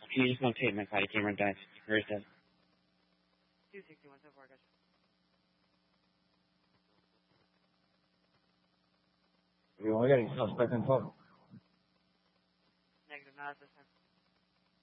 Can you just notate my body camera died? Where is that? 261 so far, gotcha. We only got any suspect info? Negative, not at this time.